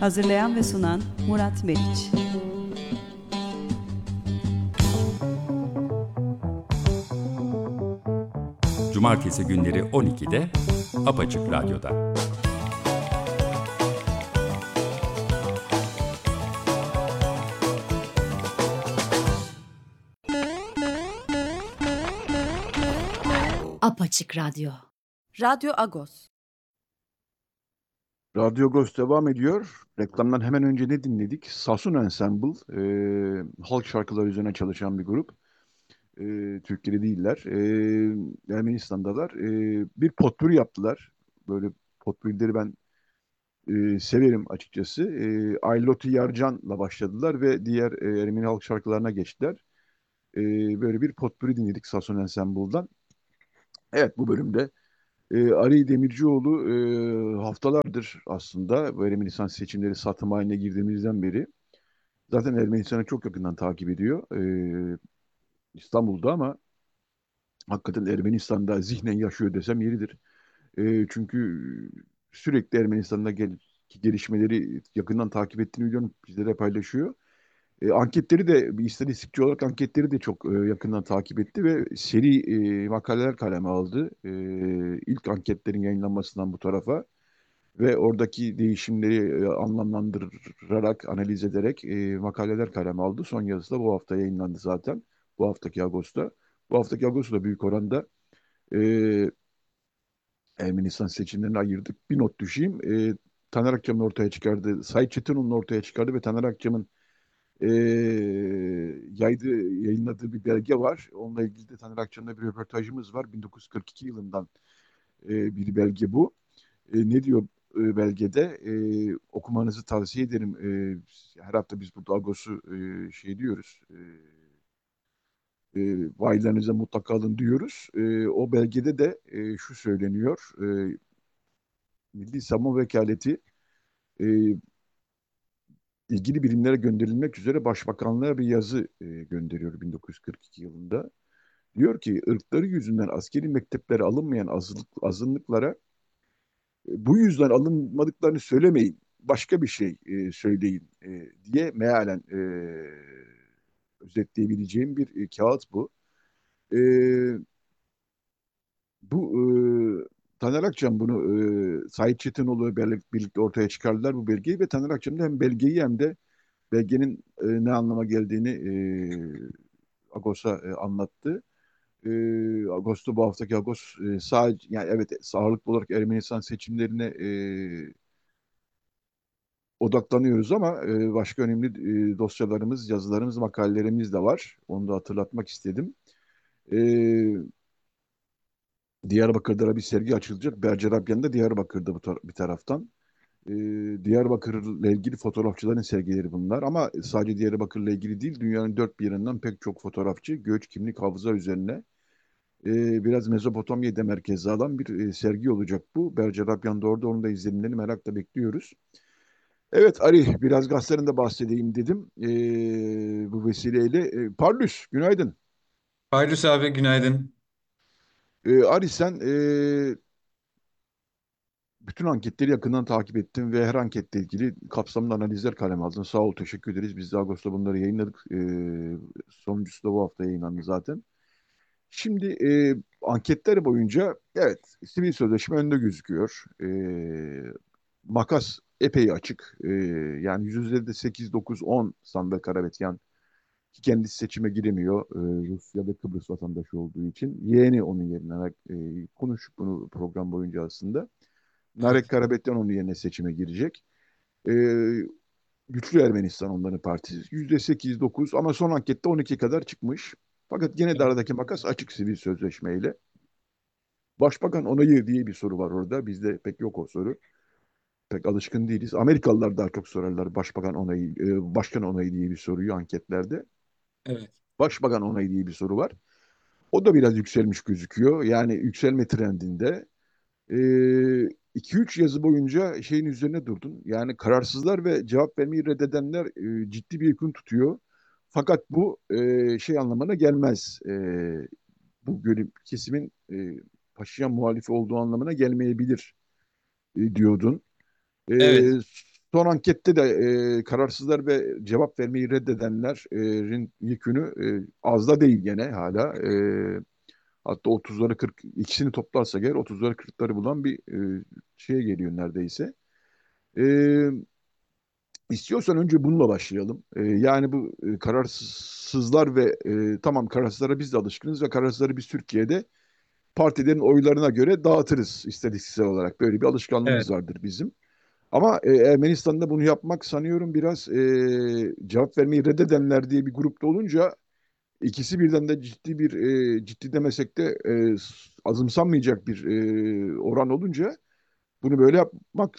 Hazırlayan ve sunan Murat Meriç. Cumartesi günleri 12'de Apaçık Radyo'da. Apaçık Radyo. Radyo Agos. Radyo Agos devam ediyor. Reklamdan hemen önce ne dinledik? Sassoon Ensemble, halk şarkıları üzerine çalışan bir grup. Türkiye'de değiller. Ermenistan'dalar. Bir potpuri yaptılar. Böyle potpurileri ben severim açıkçası. Ayloti Yarcan'la başladılar ve diğer Ermeni halk şarkılarına geçtiler. E, Böyle bir potpuri dinledik Sassoon Ensemble'dan. Evet, bu bölümde Ali Demircioğlu haftalardır aslında bu Ermenistan seçimleri satım haline girdiğimizden beri zaten Ermenistan'ı çok yakından takip ediyor. İstanbul'da ama hakikaten Ermenistan'da zihnen yaşıyor desem yeridir. Çünkü sürekli Ermenistan'da gelişmeleri yakından takip ettiğini biliyorum. Bizlere paylaşıyor. Anketleri de bir istatistikçi olarak anketleri de çok yakından takip etti ve seri makaleler kaleme aldı. İlk anketlerin yayınlanmasından bu tarafa ve oradaki değişimleri anlamlandırarak, analiz ederek makaleler kaleme aldı. Son yazısı da bu hafta yayınlandı zaten. Bu haftaki Ağustos'ta. Bu haftaki Ağustos'ta büyük oranda e, Ermenistan seçimlerini ayırdık. Bir not düşeyim. Taner Akçam'ın ortaya çıkardığı, Sait Çetinoğlu'nun ortaya çıkardığı ve Taner Akçam'ın e, yayınladığı bir belge var. Onunla ilgili de Taner Akçam'la bir röportajımız var. 1942 yılından bir belge bu. Ne diyor belgede? Okumanızı tavsiye ederim. Her hafta biz burada Agos'u şey diyoruz. Vahilerinize mutlaka alın diyoruz. O belgede de şu söyleniyor. Milli Savunma Vekaleti e, ilgili birimlere gönderilmek üzere Başbakanlığa bir yazı gönderiyor 1942 yılında. Diyor ki ırkları yüzünden askeri mekteplere alınmayan azınlıklara bu yüzden alınmadıklarını söylemeyin. Başka bir şey söyleyin diye mealen özetleyebileceğim bir kağıt bu. E, Bu Taner Akçam bunu Sait Çetinoğlu birlikte ortaya çıkardılar bu belgeyi ve Taner Akçam da hem belgeyi hem de belgenin ne anlama geldiğini Agos'a anlattı. Ağustos'ta bu haftaki Ağustos sadece yani evet ağırlıklı olarak Ermenistan seçimlerine odaklanıyoruz ama başka önemli dosyalarımız, yazılarımız, makalelerimiz de var. Onu da hatırlatmak istedim. E, Diyarbakır'da da bir sergi açılacak. Bercerabyan da Diyarbakır'da bir taraftan. E, Diyarbakır'la ilgili fotoğrafçıların sergileri bunlar. Ama sadece Diyarbakır'la ilgili değil, dünyanın dört bir yanından pek çok fotoğrafçı göç, kimlik, hafıza üzerine biraz Mezopotamya'yı da merkeze alan bir sergi olacak bu. Bercerabyan da orada, onun da izlenimlerini merakla bekliyoruz. Evet Ari, biraz gazetelerin de bahsedeyim dedim bu vesileyle. Parlus, günaydın. Fayrus abi günaydın. Ari sen bütün anketleri yakından takip ettin ve her anketle ilgili kapsamlı analizler kaleme aldın. Sağ ol, teşekkür ederiz. Biz de Ağustos'ta bunları yayınladık. Sonuncusu da bu hafta yayınlandı zaten. Şimdi anketler boyunca evet sivil sözleşme önde gözüküyor. Makas epey açık. Yani %'de 8, 9, 10 Sanvel Karavetyan ki kendisi seçime giremiyor. Rusya ve Kıbrıs vatandaşı olduğu için. Yeğeni onun yerine konuştuk bunu program boyunca aslında. Narek Evet, Karabetyan onun yerine seçime girecek. E, Güçlü Ermenistan onların partisi. %8, 9 ama son ankette 12 kadar çıkmış. Fakat yine de evet, aradaki makas açık sivil sözleşmeyle. Başbakan onayı diye bir soru var orada. Bizde pek yok o soru. Pek alışkın değiliz. Amerikalılar daha çok sorarlar başbakan onayı, başkan onayı diye bir soruyu anketlerde. evet. Başbakan onayı diye bir soru var. O da biraz yükselmiş gözüküyor. Yani yükselme trendinde. 2-3 yazı boyunca şeyin üzerine durdun. Yani kararsızlar ve cevap vermeyi reddedenler ciddi bir yakın tutuyor. Fakat bu şey anlamına gelmez. Bu kesimin Paşinyan muhalifi olduğu anlamına gelmeyebilir diyordun. E, Evet. Son ankette de kararsızlar ve cevap vermeyi reddedenlerin yükünü az da değil gene hala. Hatta 30'ları 40 ikisini toplarsak eğer 30'ları 40'ları bulan bir şeye geliyor neredeyse. E, istiyorsan önce bununla başlayalım. Yani bu kararsızlar ve tamam kararsızlara biz de alışkınız ve kararsızları biz Türkiye'de partilerin oylarına göre dağıtırız istatistiksel olarak. Böyle bir alışkanlığımız Evet. vardır bizim. Ama Ermenistan'da bunu yapmak sanıyorum biraz cevap vermeyi reddedenler diye bir grupta olunca ikisi birden de ciddi demesek de azımsanmayacak bir oran olunca bunu böyle yapmak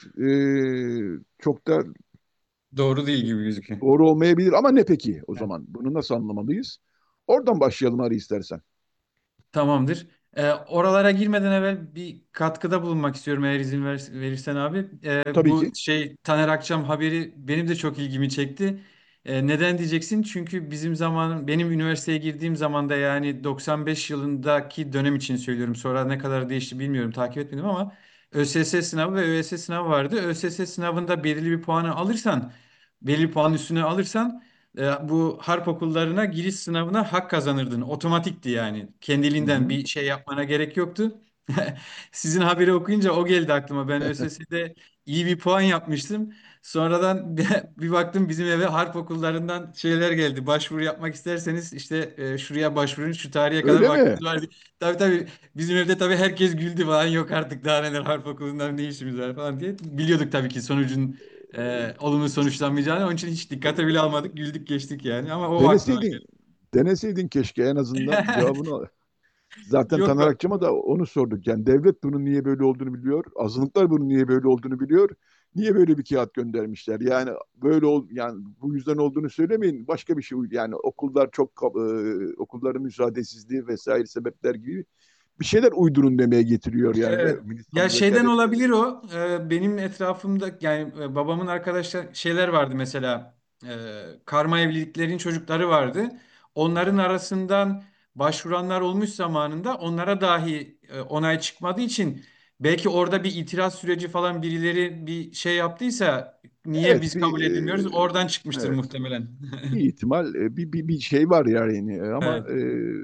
çok da Doğru değil gibi gözüküyor. doğru olmayabilir. Ama ne peki o Evet. zaman? Bunu nasıl anlamalıyız? Oradan başlayalım Ari istersen. Tamamdır. Oralara girmeden evvel bir katkıda bulunmak istiyorum eğer izin verirsen abi. Tabii Bu ki. Taner Akçam haberi benim de çok ilgimi çekti. Neden diyeceksin? Çünkü benim üniversiteye girdiğim zamanda yani 95 yılındaki dönem için söylüyorum. Sonra ne kadar değişti bilmiyorum, takip etmedim ama ÖSS sınavı ve ÖSS sınavı vardı. ÖSS sınavında belirli bir puanı alırsan, belirli puan üstüne alırsan bu harp okullarına giriş sınavına hak kazanırdın. Otomatikti yani. Hı Kendiliğinden hı. bir şey yapmana gerek yoktu. Sizin haberi okuyunca o geldi aklıma. Ben ÖSS'de iyi bir puan yapmıştım. Sonradan bir baktım bizim eve harp okullarından şeyler geldi. Başvuru yapmak isterseniz işte şuraya başvurun, şu tarihe kadar Öyle mi? vaktiniz var. Tabii tabii, bizim evde tabii herkes güldü falan, yok artık daha neler, harp okulundan ne işimiz var falan diye. Biliyorduk tabii ki sonucun olumlu sonuçlanmayacağını. Onun için hiç dikkate bile almadık. Güldük geçtik yani. Ama o aklıma Deneseydin, geldi. deneseydin keşke en azından cevabını al. Zaten Yok Taner yok. Akçam'a da onu sorduk. Yani devlet bunun niye böyle olduğunu biliyor. Azınlıklar bunun niye böyle olduğunu biliyor. Niye böyle bir kağıt göndermişler? Yani yani bu yüzden olduğunu söylemeyin. Başka bir şey yani okullar okulların müsaadesizliği vesaire sebepler gibi bir şeyler uydurun demeye getiriyor yani ve Evet. Ya militanlığı şeyden vesaire. olabilir o. Benim etrafımda yani babamın arkadaşlar şeyler vardı mesela. Karma evliliklerin çocukları vardı. Onların arasından başvuranlar olmuş zamanında, onlara dahi onay çıkmadığı için belki orada bir itiraz süreci falan, birileri bir şey yaptıysa niye Evet biz kabul edilmiyoruz? Oradan çıkmıştır evet muhtemelen. bir ihtimal bir şey var yani ama Evet.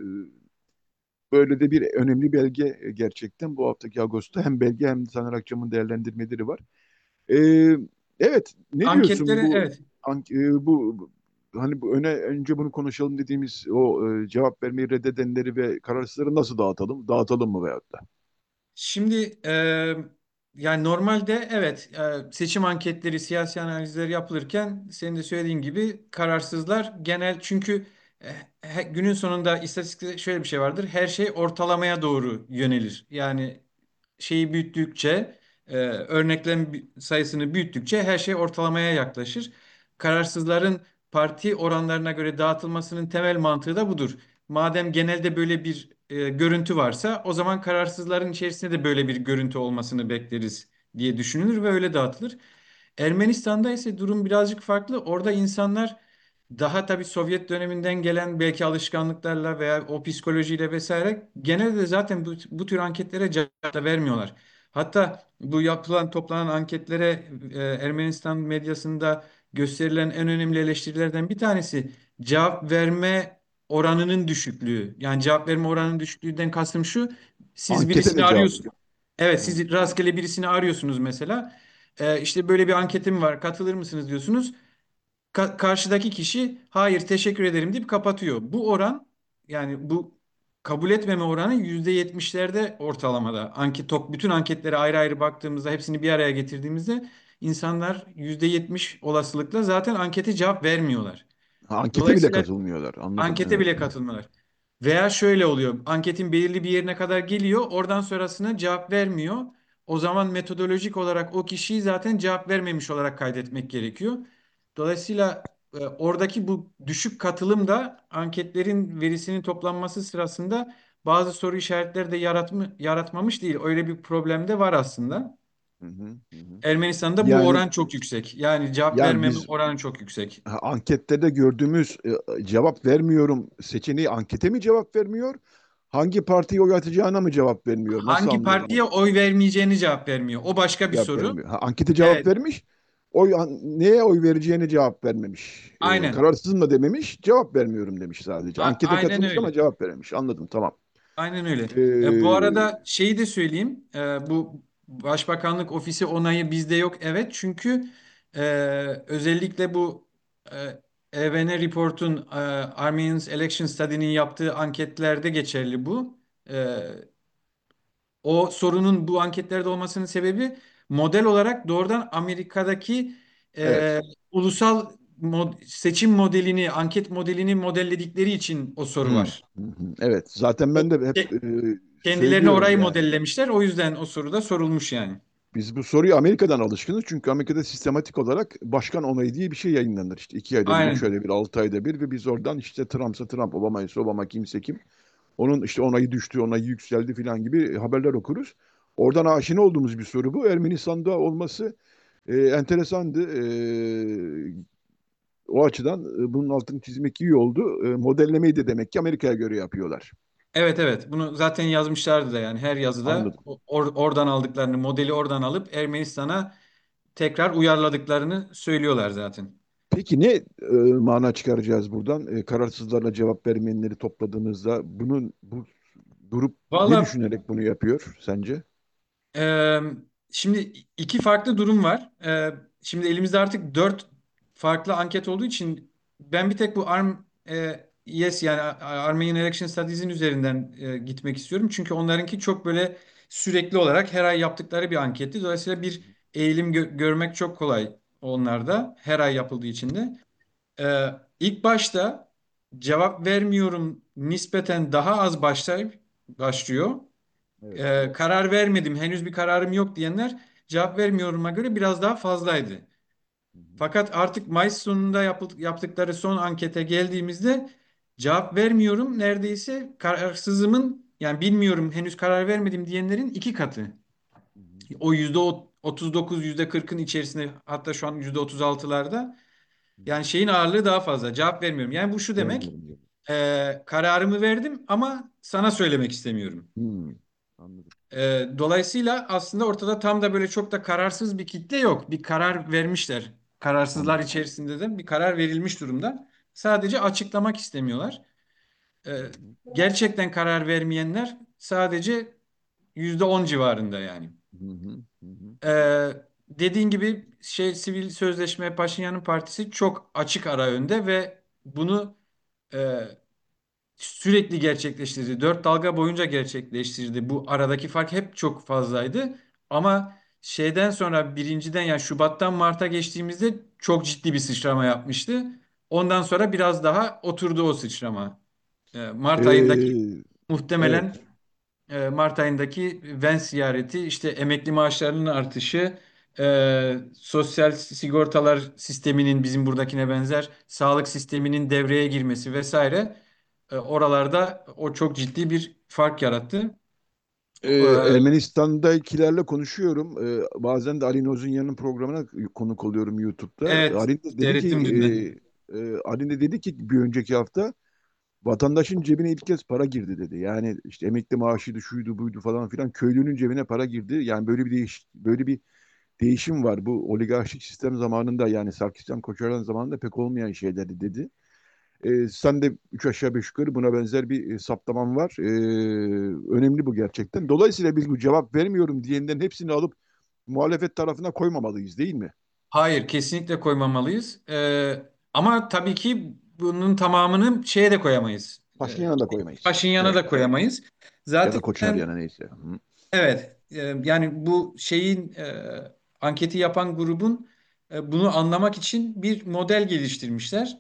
böyle de bir önemli belge gerçekten bu haftaki Ağustos'ta hem belge hem de Taner Akçam'ın değerlendirmeleri var. Ee, evet, ne diyorsun Anketleri, evet. bu hani önce bunu konuşalım dediğimiz cevap vermeyi reddedenleri ve kararsızları nasıl dağıtalım? Dağıtalım mı veyahut da? Şimdi yani normalde evet, seçim anketleri, siyasi analizler yapılırken senin de söylediğin gibi kararsızlar genel, çünkü günün sonunda istatistikte şöyle bir şey vardır. Her şey ortalamaya doğru yönelir. Yani şeyi büyüttükçe, örneklem sayısını büyüttükçe her şey ortalamaya yaklaşır. Kararsızların parti oranlarına göre dağıtılmasının temel mantığı da budur. Madem genelde böyle bir görüntü varsa, o zaman kararsızların içerisinde de böyle bir görüntü olmasını bekleriz diye düşünülür ve öyle dağıtılır. Ermenistan'da ise durum birazcık farklı. Orada insanlar daha tabii Sovyet döneminden gelen belki alışkanlıklarla veya o psikolojiyle vesaire, genelde de zaten bu tür anketlere cevap da vermiyorlar. Hatta bu toplanan anketlere Ermenistan medyasında gösterilen en önemli eleştirilerden bir tanesi cevap verme oranının düşüklüğü. Yani cevap verme oranının düşüklüğünden kastım şu: siz Ankete birisini de cevap. arıyorsunuz. Evet, Hı. siz rastgele birisini arıyorsunuz mesela. İşte böyle bir anketim var, katılır mısınız diyorsunuz. Karşıdaki kişi hayır teşekkür ederim deyip kapatıyor. Bu oran, yani bu kabul etmeme oranı %70'lerde ortalamada. Bütün anketlere ayrı ayrı baktığımızda, hepsini bir araya getirdiğimizde insanlar %70 olasılıkla zaten ankete cevap vermiyorlar. Ankete bile Dolayısıyla katılmıyorlar. Anladım. ankete Evet. bile katılmıyorlar. Veya şöyle oluyor: anketin belirli bir yerine kadar geliyor, oradan sonrasına cevap vermiyor. O zaman metodolojik olarak o kişiyi zaten cevap vermemiş olarak kaydetmek gerekiyor. Dolayısıyla oradaki bu düşük katılım da anketlerin verisinin toplanması sırasında bazı soru işaretleri de yaratmamış değil. Öyle bir problem de var aslında. Hı hı, hı hı. Ermenistan'da bu Yani oran çok yüksek. Yani cevap yani vermeme biz oranı çok yüksek. ankette de gördüğümüz cevap vermiyorum seçeneği ankete mi cevap vermiyor? Hangi partiye oy atacağına mı cevap vermiyor? Nasıl Hangi anlayalım partiye onu? oy vermeyeceğini cevap vermiyor. O başka bir Cevap soru. vermiyor. Ankete cevap Evet, vermiş. neye oy vereceğine cevap vermemiş. Aynen. Kararsızım da dememiş, cevap vermiyorum demiş sadece. Ankete Aynen katılmış ama öyle. cevap verememiş. Anladım, tamam. Aynen öyle. Bu Ee, arada şeyi de söyleyeyim. Bu Başbakanlık ofisi onayı bizde yok. Evet, çünkü e, özellikle bu EVN Report'un Armenians Election Study'nin yaptığı anketlerde geçerli bu. E, O sorunun bu anketlerde olmasının sebebi model olarak doğrudan Amerika'daki evet. ulusal seçim modelini, anket modelini modelledikleri için o soru Hı, var. hı, hı. Evet. Zaten O, ben de hep kendilerini söylüyorum orayı yani. modellemişler. O yüzden o soruda sorulmuş yani. Biz bu soruyu Amerika'dan alışkınız. Çünkü Amerika'da sistematik olarak başkan onayı diye bir şey yayınlanır. İşte 2 ayda bir, üç Aynen. ayda bir, 6 ayda bir ve biz oradan işte Trump'sa Trump, Obama'ysa Obama, kimse kim. Onun işte onayı düştü, onayı yükseldi falan gibi haberler okuruz. Oradan aşina olduğumuz bir soru bu. Ermenistan'da olması enteresandı. O açıdan bunun altını çizmek iyi oldu. Modellemeyi de demek ki Amerika'ya göre yapıyorlar. Evet, evet. Bunu zaten yazmışlardı da yani her yazıda Anladım. oradan aldıklarını, modeli oradan alıp Ermenistan'a tekrar uyarladıklarını söylüyorlar zaten. Peki ne mana çıkaracağız buradan? Kararsızlarla cevap vermeyenleri topladığınızda bu grup ne Valla, düşünerek bunu yapıyor sence? Ee, şimdi iki farklı durum var. Şimdi elimizde artık dört farklı anket olduğu için ben bir tek bu Yes, yani Armenian Election Studies'in üzerinden gitmek istiyorum. Çünkü onlarınki çok böyle sürekli olarak her ay yaptıkları bir anketti. Dolayısıyla bir eğilim görmek çok kolay onlarda. Her ay yapıldığı için de. İlk başta cevap vermiyorum nispeten daha az başlıyor. Evet. Karar vermedim, henüz bir kararım yok diyenler cevap vermiyorum'a göre biraz daha fazlaydı. Hı hı. Fakat artık Mayıs sonunda yaptıkları son ankete geldiğimizde cevap vermiyorum neredeyse kararsızımın, yani bilmiyorum, henüz karar vermedim diyenlerin iki katı. Hı hı. O %39, %40'ın içerisinde, hatta şu an %36'larda. Hı Yani hı. şeyin ağırlığı daha fazla. Cevap vermiyorum. Yani bu şu demek: Vermiyorum diyor. kararımı verdim ama sana söylemek istemiyorum. Anladım. Dolayısıyla aslında ortada tam da böyle çok da kararsız bir kitle yok. Bir karar vermişler. Kararsızlar Anladım. içerisinde de bir karar verilmiş durumda. Sadece açıklamak istemiyorlar. Hı Ee, hı. Gerçekten karar vermeyenler sadece %10 civarında yani. Hı hı. Hı hı. Ee, Dediğin gibi sivil sözleşme, Paşinyan'ın partisi çok açık ara önde ve bunu e, sürekli gerçekleştirdi. Dört dalga boyunca gerçekleştirdi. Bu aradaki fark hep çok fazlaydı. Ama şeyden sonra, birinciden, yani Şubat'tan Mart'a geçtiğimizde çok ciddi bir sıçrama yapmıştı. Ondan sonra biraz daha oturdu o sıçrama. Mart ayındaki Evet. muhtemelen Mart ayındaki Vence ziyareti, işte emekli maaşlarının artışı, sosyal sigortalar sisteminin bizim buradakine benzer sağlık sisteminin devreye girmesi vesaire, oralarda o çok ciddi bir fark yarattı. Ermenistan'dakilerle konuşuyorum. Bazen de Ali Nozunyan'ın programına konuk oluyorum YouTube'da. Evet, seyrettim dün de. Ali de dedi ki bir önceki hafta vatandaşın cebine ilk kez para girdi dedi. Yani işte emekli maaşıydı, şuydu, buydu falan filan, köylünün cebine para girdi. Yani böyle bir değişim var. Bu oligarşik sistem zamanında, yani Sarkisyan Koçaryan zamanında pek olmayan şeylerdi dedi. Sen de üç aşağı beş yukarı buna benzer bir saptaman var. Önemli bu gerçekten. Dolayısıyla biz bu cevap vermiyorum diyenlerin hepsini alıp muhalefet tarafına koymamalıyız, değil mi? Hayır, kesinlikle koymamalıyız. Ama tabii ki bunun tamamını şeye de koyamayız. Paşinyan'a da koymayız. Paşinyan'a Evet. da koyamayız. Ya da Zaten Koçaryan'a, neyse. Hı. evet, yani bu şeyin anketi yapan grubun bunu anlamak için bir model geliştirmişler.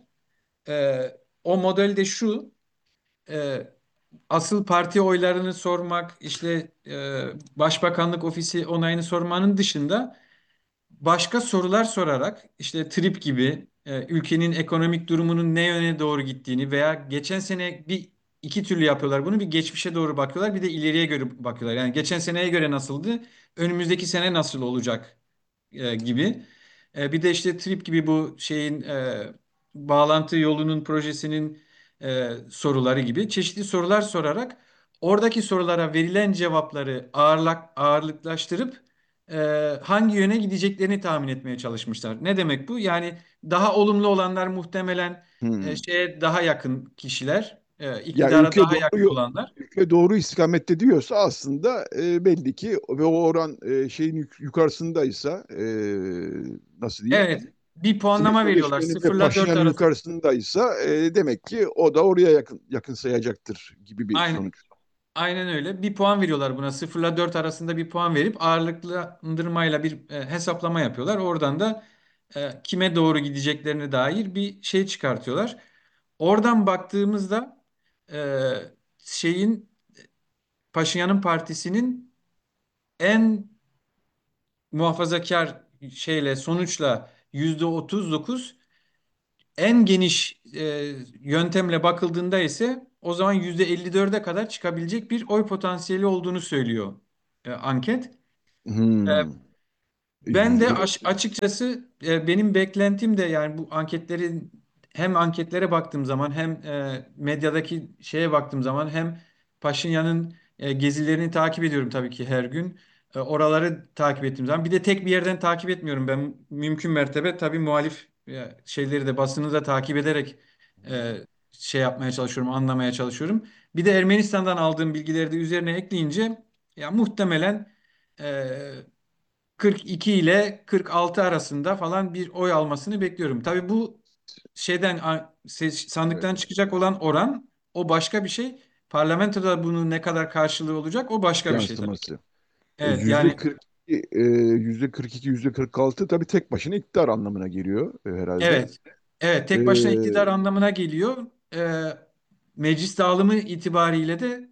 O model de şu: e, asıl parti oylarını sormak, işte başbakanlık ofisi onayını sormanın dışında başka sorular sorarak, işte trip gibi, ülkenin ekonomik durumunun ne yöne doğru gittiğini, veya geçen sene iki türlü yapıyorlar bunu: bir geçmişe doğru bakıyorlar, bir de ileriye göre bakıyorlar. Yani geçen seneye göre nasıldı, önümüzdeki sene nasıl olacak gibi. Bir de işte trip gibi, bu şeyin bağlantı yolunun projesinin soruları gibi çeşitli sorular sorarak oradaki sorulara verilen cevapları ağırlıklaştırıp hangi yöne gideceklerini tahmin etmeye çalışmışlar. Ne demek bu? Yani daha olumlu olanlar muhtemelen Hmm. şeye daha yakın kişiler, Ya iktidara daha yakın olanlar. ülke doğru istikamette diyorsa aslında belli ki ve o oran şeyin yukarısındaysa nasıl diyeyim? Evet, bir Seçim puanlama veriyorlar. bölüşmeninde 0 ile 4 Paşinyan'ın arası. yukarısındaysa demek ki o da oraya yakın sayacaktır gibi bir Aynen, sonuç. aynen öyle. Bir puan veriyorlar buna. 0 ile 4 arasında bir puan verip ağırlıklandırmayla bir hesaplama yapıyorlar. Oradan da kime doğru gideceklerine dair bir şey çıkartıyorlar. Oradan baktığımızda şeyin Paşinyan'ın partisinin en muhafazakar şeyle sonuçla %39, en geniş yöntemle bakıldığında ise o zaman %54'e kadar çıkabilecek bir oy potansiyeli olduğunu söylüyor anket. E, Hmm. Ben de Yüzde açıkçası benim beklentim de yani bu anketlerin hem anketlere baktığım zaman hem medyadaki şeye baktığım zaman hem Paşinyan'ın gezilerini takip ediyorum tabii ki her gün. Oraları takip ettiğim zaman bir de tek bir yerden takip etmiyorum. Ben mümkün mertebe tabii muhalif şeyleri de basını da takip ederek e, şey yapmaya çalışıyorum, anlamaya çalışıyorum. Bir de Ermenistan'dan aldığım bilgileri de üzerine ekleyince ya muhtemelen e, 42 ile 46 arasında falan bir oy almasını bekliyorum. Tabii bu şeyden evet, sandıktan çıkacak olan oran o başka bir şey. Parlamentoda bunun ne kadar karşılığı olacak o başka bir şey tabii ki. yansıması. Evet Yüzde yani 42, %42, %46 tabii tek başına iktidar anlamına geliyor herhalde. evet. Evet, E, tek başına iktidar anlamına geliyor. Meclis dağılımı itibariyle de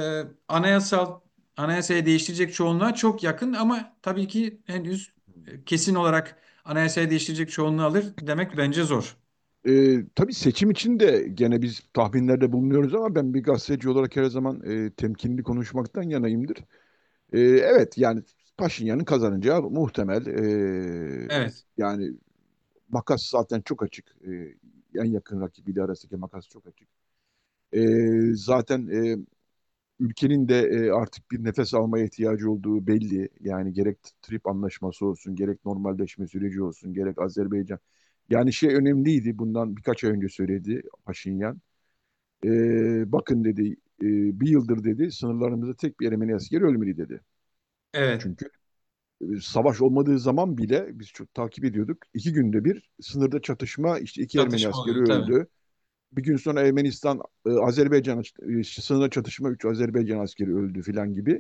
anayasaya değiştirecek çoğunluğa çok yakın ama tabii ki henüz kesin olarak anayasaya değiştirecek çoğunluğu alır demek bence zor. tabii seçim için de gene biz tahminlerde bulunuyoruz ama ben bir gazeteci olarak her zaman temkinli konuşmaktan yanayımdır. Evet yani Paşinyan'ın kazanacağı muhtemel. Evet, Yani makas zaten çok açık. En yakın rakibiyle arasındaki makas çok açık. Zaten ülkenin de artık bir nefes almaya ihtiyacı olduğu belli. Yani gerek trip anlaşması olsun, gerek normalleşme süreci olsun, gerek Azerbaycan. Yani şey önemliydi. Bundan birkaç ay önce söyledi Paşinyan. Bakın dedi, bir yıldır dedi sınırlarımızda tek bir Ermeni askeri ölmedi dedi. evet. Çünkü savaş olmadığı zaman bile biz çok takip ediyorduk. 2 günde bir sınırda çatışma, işte 2 Ermeni Çatışma askeri oluyor tabii. öldü. Bir gün sonra Ermenistan, Azerbaycan sınırda çatışma, 3 Azerbaycan askeri öldü filan gibi.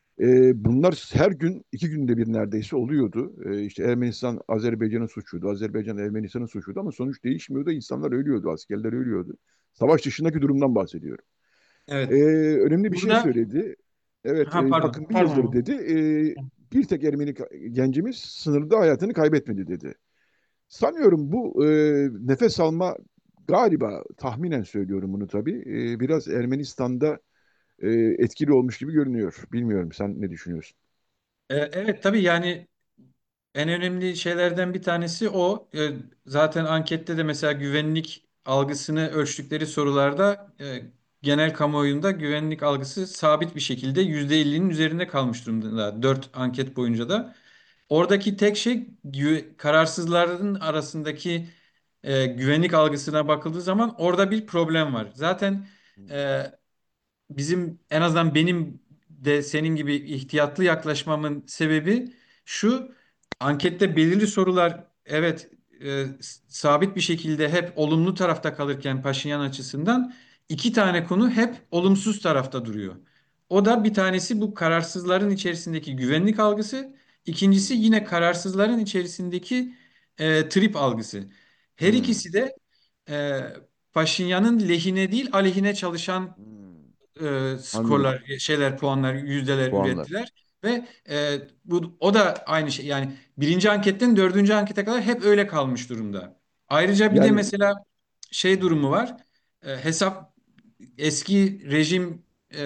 Bunlar her gün 2 günde bir neredeyse oluyordu. İşte Ermenistan Azerbaycan'ın suçuydu, Azerbaycan Ermenistan'ın suçuydu ama sonuç değişmiyordu. İnsanlar ölüyordu, askerler ölüyordu. Savaş dışındaki durumdan bahsediyorum. Ee, Evet. önemli bir şey Burada söyledi. Evet, ha pardon. bakın bir yıldır Pardon. dedi, bir tek Ermeni gencimiz sınırda hayatını kaybetmedi dedi. Sanıyorum bu nefes alma galiba tahminen söylüyorum bunu tabii. Biraz Ermenistan'da etkili olmuş gibi görünüyor. Bilmiyorum sen ne düşünüyorsun? Evet tabii yani en önemli şeylerden bir tanesi o. Zaten ankette de mesela güvenlik algısını ölçtükleri sorularda genel kamuoyunda güvenlik algısı sabit bir şekilde %50'nin üzerinde kalmış durumda. 4 anket boyunca da. Oradaki tek şey kararsızların arasındaki güvenlik algısına bakıldığı zaman orada bir problem var. Zaten e, bizim en azından benim de senin gibi ihtiyatlı yaklaşmamın sebebi şu: ankette belirli sorular evet sabit bir şekilde hep olumlu tarafta kalırken Paşinyan açısından iki tane konu hep olumsuz tarafta duruyor. O da bir tanesi bu kararsızların içerisindeki güvenlik algısı, ikincisi Hmm. yine kararsızların içerisindeki trip algısı. Her Hmm. ikisi de e, Paşinyan'ın lehine değil aleyhine çalışan Hmm. Anladım. skorlar, şeyler, puanlar, yüzdeler Puanlar. ürettiler ve bu o da aynı şey. Yani birinci anketten dördüncü ankete kadar hep öyle kalmış durumda. Ayrıca bir de Yani mesela şey durumu var. Hesap eski rejim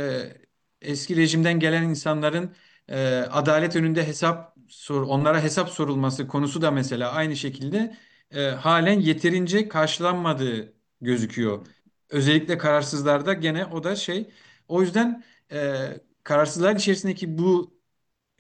eski rejimden gelen insanların adalet önünde onlara hesap sorulması konusu da mesela aynı şekilde halen yeterince karşılanmadığı gözüküyor. Özellikle kararsızlarda gene o da şey. O yüzden kararsızlar içerisindeki bu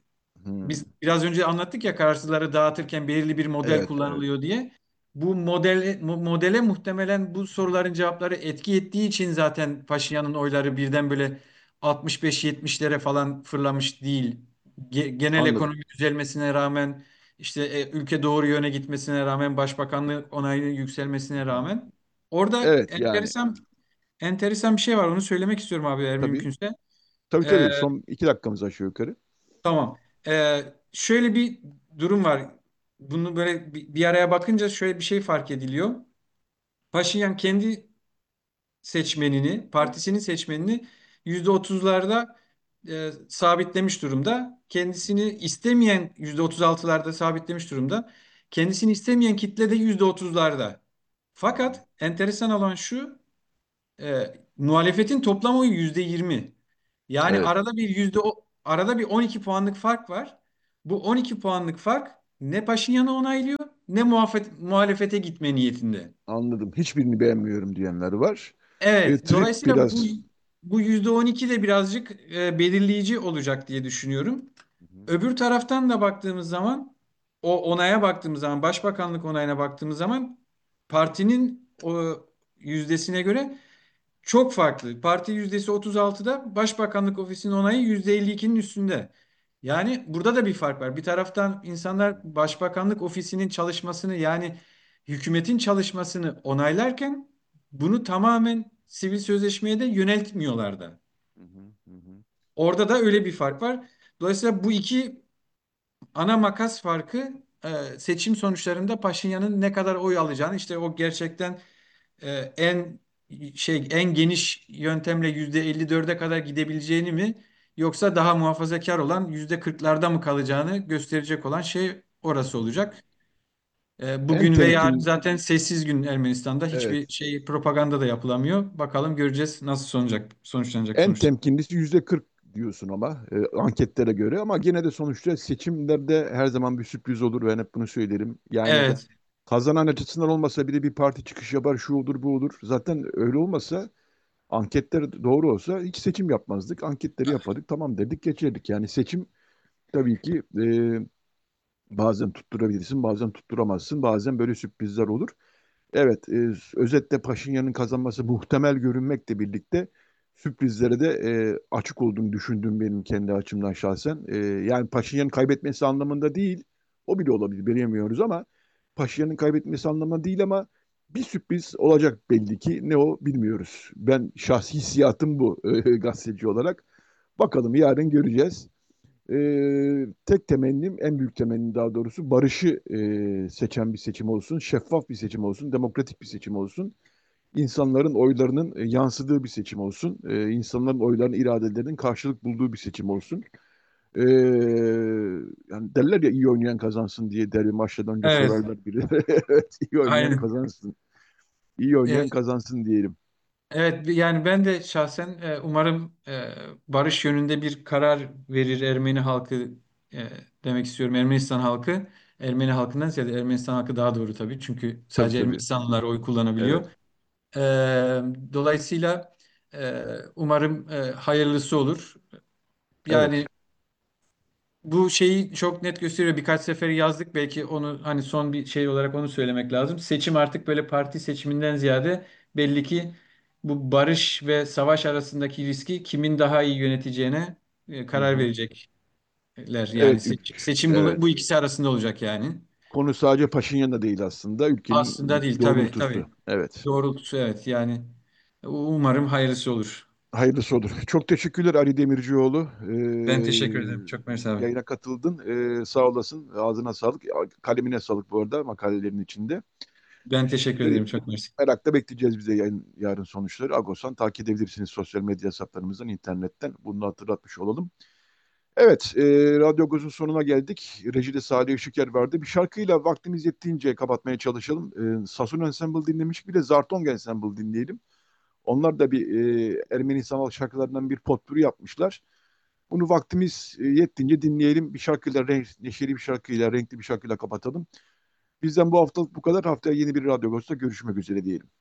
Hı. Biz biraz önce anlattık ya, kararsızları dağıtırken belirli bir model Evet, evet. kullanılıyor diye. Bu modele muhtemelen bu soruların cevapları etki ettiği için zaten Paşinyan'ın oyları birden böyle 65-70'lere falan fırlamış değil. Genel Anladım. ekonomi düzelmesine rağmen, işte ülke doğru yöne gitmesine rağmen, başbakanlık onayının Hı yükselmesine hı. rağmen, orada Evet yani enteresan bir şey var. Onu söylemek istiyorum abi, eğer tabii. mümkünse. Tabii Ee, tabii. Son 2 dakikamız aşağı yukarı. Tamam. Şöyle bir durum var. Bunu böyle bir araya bakınca şöyle bir şey fark ediliyor. Paşinyan kendi seçmenini, partisinin seçmenini %30'larda sabitlemiş durumda. Kendisini istemeyen %36'larda sabitlemiş durumda. Kendisini istemeyen kitle de %30'larda. Hı hı. Fakat enteresan olan şu, muhalefetin toplam oyu %20. Yani Evet. arada bir 12 puanlık fark var. Bu 12 puanlık fark ne Paşinyan'ı onaylıyor ne muhalefete gitme niyetinde. Anladım. Hiçbirini beğenmiyorum diyenler var. Evet, Trip dolayısıyla bu biraz. bu %12 de birazcık belirleyici olacak diye düşünüyorum. Hı hı. Öbür taraftan da baktığımız zaman, o onaya baktığımız zaman, başbakanlık onayına baktığımız zaman, partinin o yüzdesine göre çok farklı. Parti yüzdesi 36'da, Başbakanlık Ofisi'nin onayı %52'nin üstünde. Yani burada da bir fark var. Bir taraftan insanlar Başbakanlık Ofisi'nin çalışmasını, yani hükümetin çalışmasını onaylarken, bunu tamamen sivil sözleşmeye de yöneltmiyorlar da. Hı hı. Hı hı. Orada da öyle bir fark var. Dolayısıyla bu iki ana makas farkı seçim sonuçlarında Paşinyan'ın ne kadar oy alacağını, işte o gerçekten en geniş yöntemle %54'e kadar gidebileceğini mi, yoksa daha muhafazakar olan %40'larda mı kalacağını gösterecek olan şey orası olacak. En Bugün ve yarın temkin zaten sessiz gün Ermenistan'da, hiçbir evet. şey, propaganda da yapılamıyor. Bakalım, göreceğiz nasıl sonuçlanacak En sonuçta. temkinlisi %40 diyorsun ama anketlere göre ama gene de sonuçta seçimlerde her zaman bir sürpriz olur. Ben hep bunu söylerim. Yani Evet, kazanan açısından olmasa bile bir parti çıkış yapar, şu olur, bu olur. Zaten öyle olmasa anketler doğru olsa hiç seçim yapmazdık. Anketleri yapardık, tamam dedik, geçerdik. Yani seçim tabii ki bazen tutturabilirsin, bazen tutturamazsın. Bazen böyle sürprizler olur. Evet, özetle Paşinyan'ın kazanması muhtemel görünmekle birlikte sürprizlere de açık olduğunu düşündüm benim kendi açımdan şahsen. Yani Paşinyan'ın kaybetmesi anlamında değil, o bile olabilir, bilemiyoruz ama Paşinyan'ın kaybetmesi anlamında değil ama bir sürpriz olacak belli ki. Ne o bilmiyoruz. Ben şahsi hissiyatım bu gazeteci olarak. Bakalım yarın göreceğiz. Tek temennim, en büyük temennim daha doğrusu barışı seçen bir seçim olsun, şeffaf bir seçim olsun, demokratik bir seçim olsun. İnsanların oylarının yansıdığı bir seçim olsun. İnsanların oylarının, iradelerinin karşılık bulduğu bir seçim olsun. Ee, Yani derler ya iyi oynayan kazansın diye der maçtan önce evet, sorarlar biri. Evet, iyi oynayan aynen. kazansın. İyi oynayan Evet, kazansın diyelim. evet, yani ben de şahsen umarım barış yönünde bir karar verir Ermeni halkı, e, demek istiyorum, Ermenistan halkı. Ermeni halkından ziyade Ermenistan halkı daha doğru tabii. Çünkü Tabii sadece tabii. Ermenistanlılar oy Evet. kullanabiliyor. E, Dolayısıyla umarım hayırlısı olur. Evet. Yani bu şeyi çok net gösteriyor. Birkaç sefer yazdık, belki onu, hani son bir şey olarak onu söylemek lazım. Seçim artık böyle parti seçiminden ziyade, belli ki bu barış ve savaş arasındaki riski kimin daha iyi yöneteceğine Hı karar hı. verecekler. Yani Evet. seçim bu Evet. ikisi arasında olacak yani. Konu sadece Paşinyan'da değil aslında. Aslında Ülkenin değil, tabii doğrultusu. tabii. Evet. Doğrultusu, evet, yani umarım hayırlısı olur. Hayırlısı olur. Çok teşekkürler Ali Demircioğlu. Ben teşekkür ederim. Çok mersi abi. Yayına katıldın. Sağ olasın. Ağzına sağlık. Kalemine sağlık bu arada makalelerin içinde. Ben teşekkür Ee, ederim. Çok mersi. Merakla bekleyeceğiz bize yarın sonuçları. Agos'tan takip edebilirsiniz sosyal medya hesaplarımızdan, internetten. Bunu hatırlatmış olalım. Evet, Radyo Agos'un sonuna geldik. Rejide Salih Işıker vardı. Bir şarkıyla vaktimiz yettiğince kapatmaya çalışalım. Sassoon Ensemble dinlemiş. Bir de Zartong Ensemble dinleyelim. Onlar da bir Ermeni sanal şarkılarından bir potpürü yapmışlar. Bunu vaktimiz yettiğince dinleyelim. Bir şarkıyla, neşeli bir şarkıyla, renkli bir şarkıyla kapatalım. Bizden bu haftalık bu kadar. Haftaya yeni bir Radyo Agos'ta görüşmek üzere diyelim.